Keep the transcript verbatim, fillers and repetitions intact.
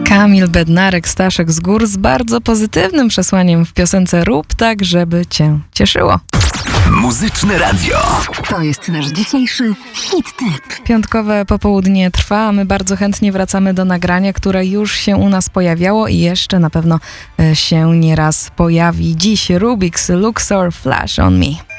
Kamil Bednarek, Staszek z Gór z bardzo pozytywnym przesłaniem w piosence Rób tak, żeby cię cieszyło. Muzyczne Radio. To jest nasz dzisiejszy hit tip. Piątkowe popołudnie trwa, a my bardzo chętnie wracamy do nagrania, które już się u nas pojawiało i jeszcze na pewno się nieraz pojawi. Dziś Rubik's Luxor Flash on Me.